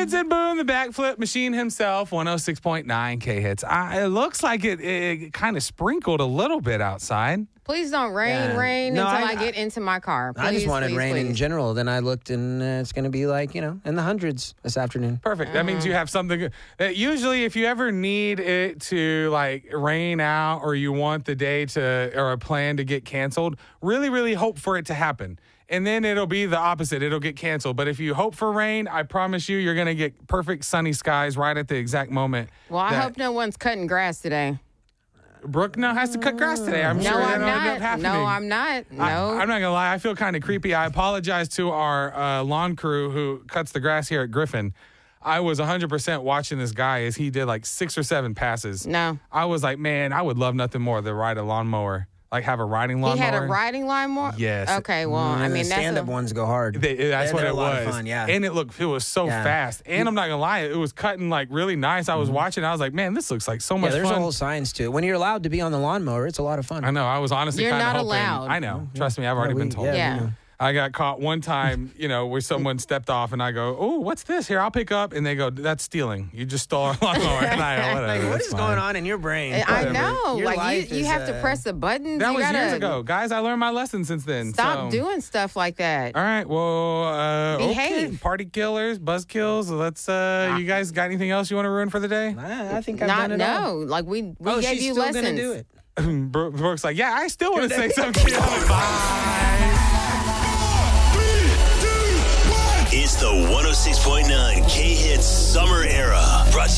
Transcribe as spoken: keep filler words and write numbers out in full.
Jensen Boone, the backflip machine himself, one oh six point nine K-Hits. I, it looks like it, it kind of sprinkled a little bit outside. Please don't rain, Yeah. rain No, until I, I- get into my car. Please, I just wanted please, rain please. in general. Then I looked, and uh, it's going to be like, you know, in the hundreds this afternoon. Perfect. That means you have something that usually if you ever need it to like rain out or you want the day to or a plan to get canceled, really, really hope for it to happen. And then it'll be the opposite. It'll get canceled. But if you hope for rain, I promise you, you're going to get perfect sunny skies right at the exact moment. Well, I that- hope no one's cutting grass today. Brooke now has to cut grass today. I'm No, sure I'm that'll end up not. happening. No, I'm not. No. I, I'm not going to lie. I feel kind of creepy. I apologize to our uh, lawn crew who cuts the grass here at Griffin. I was one hundred percent watching this guy as he did like six or seven passes. No. I was like, man, I would love nothing more than ride a lawnmower. Like have a riding lawnmower. He had a riding lawnmower? Yes. Okay, well, I And mean, the that's stand-up a, ones go hard. They, that's They're- what they're it a lot was. of fun, yeah. And it looked, it was so Yeah. fast. And I'm not going to lie, it was cutting like really nice. I was watching. I was like, man, this looks like so Yeah, much there's fun. a whole science to it. When you're allowed to be on the lawnmower, it's a lot of fun. I know. I was honestly You're kind of not hoping. allowed. I know. Trust me, I've already we- been told. yeah, we Yeah. know. I got caught one time, you know, where someone stepped off and I go, oh, what's this? Here, I'll pick up. And they go, that's stealing. You just stole our lawnmower. And I go, whatever. Like, what that's is fine. going on in your brain? I Whatever. know. Your Like, life you, you is, have to uh, press the buttons. That you was gotta years ago. Guys, I learned my lesson since then. Stop so. doing stuff like that. All right. Well, uh, okay. Behave. Party killers, buzz kills. Let's, uh, you guys got anything else you want to ruin for the day? I, I think I've Not done it all. no. Like we we Oh, gave she's you still lessons. gonna do it. Bro- Brooke's like, yeah, I still want to say something. Bye. It's the one oh six point nine K-Hits Summer Era. Brought